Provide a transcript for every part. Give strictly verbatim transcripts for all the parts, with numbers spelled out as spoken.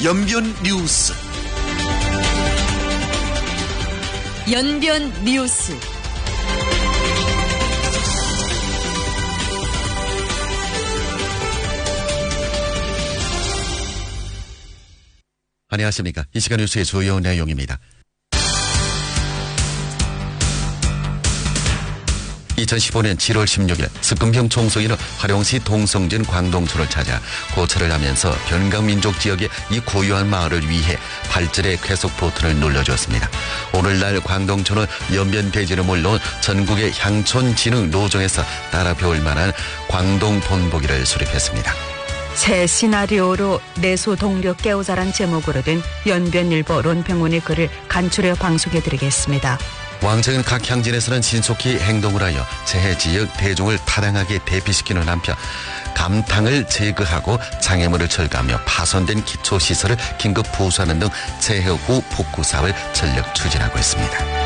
연변 뉴스. 연변 뉴스. 안녕하십니까. 이 시간 뉴스의 주요 내용입니다. 이천십오 년 칠월 십육일 석금평 총서기는 화룡시 동성진 광동초를 찾아 고찰을 하면서 변강민족 지역의 이 고유한 마을을 위해 발전의 쾌속 버튼을 눌러주었습니다. 오늘날 광동초는 연변대지는 물론 전국의 향촌진흥 노정에서 따라 배울 만한 광동 본보기를 수립했습니다. 새 시나리오로 내수 동력 깨우자란 제목으로 된 연변일보 론평원의 글을 간추려 방송해드리겠습니다. 왕정은 각 향진에서는 신속히 행동을 하여 재해 지역 대중을 타당하게 대피시키는 한편 감탕을 제거하고 장애물을 철거하며 파손된 기초시설을 긴급 보수하는 등 재해 후 복구 사업을 전력 추진하고 있습니다.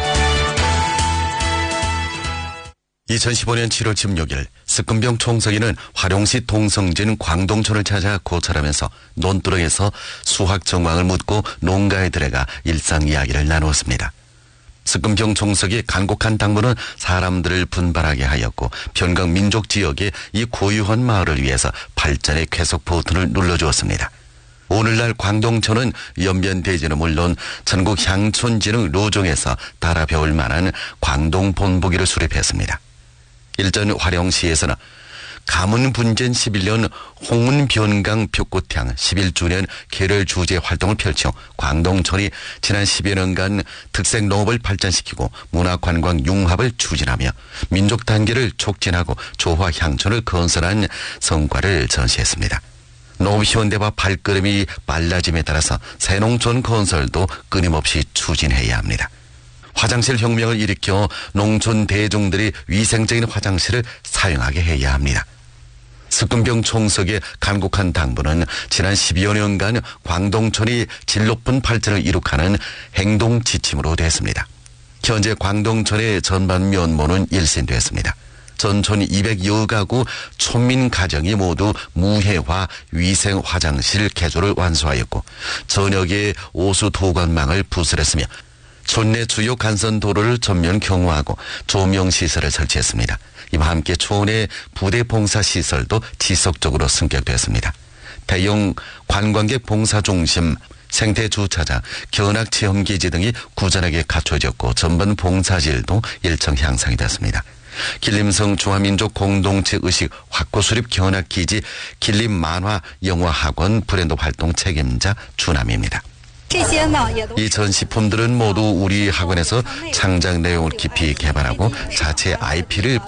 이천십오 년 칠월 십육일 석금평 총서기는 화룡시 동성진 광동촌을 찾아 고찰하면서 논두렁에서 수확 정황을 묻고 농가에 들어가 일상 이야기를 나누었습니다. 석금평 총석이 간곡한 당부는 사람들을 분발하게 하였고 변강 민족 지역의 이 고유한 마을을 위해서 발전의 쾌속 버튼을 눌러주었습니다. 오늘날 광동촌은 연변대지는 물론 전국 향촌진흥 노정에서 따라 배울 만한 광동 본보기를 수립했습니다. 일전 화룡시에서는 가문분전 십일 년 홍은변강 벽꽃향 십일 주년 계절 주제 활동을 펼쳐 광동촌이 지난 십여 년간 특색 농업을 발전시키고 문화관광 융합을 추진하며 민족 단계를 촉진하고 조화 향촌을 건설한 성과를 전시했습니다. 농업 현대화 발걸음이 빨라짐에 따라서 새농촌 건설도 끊임없이 추진해야 합니다. 화장실 혁명을 일으켜 농촌 대중들이 위생적인 화장실을 사용하게 해야 합니다. 석금평 총석의 간곡한 당부는 지난 십여 년간 광동촌이 질 높은 발전을 이룩하는 행동 지침으로 됐습니다. 현재 광동촌의 전반 면모는 일신됐습니다. 전촌 이백여 가구 촌민 가정이 모두 무해화 위생 화장실 개조를 완수하였고 전역의 오수 도관망을 부설했으며 촌내 주요 간선 도로를 전면 경화하고 조명시설을 설치했습니다. 이와 함께 촌의 부대 봉사 시설도 지속적으로 승격됐습니다. 대형 관광객 봉사 중심, 생태 주차장, 견학 체험기지 등이 꾸준하게 갖춰졌고 전반 봉사질도 일정 향상이 됐습니다. 길림성 중화민족 공동체 의식 확고 수립 견학기지 길림 만화 영화 학원 브랜드 활동 책임자 주남입니다. 이 전시품들은 모두 우리 학원에서 창작 내용을 깊이 개발하고 자체 아이피를